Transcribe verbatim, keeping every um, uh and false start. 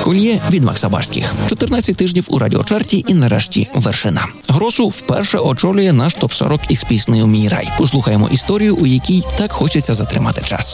Кольє від Макса Барських. чотирнадцять тижнів у радіочарті і нарешті вершина. Гросу вперше очолює наш топ сорок із піснею «Мій рай». Послухаємо історію, у якій так хочеться затримати час.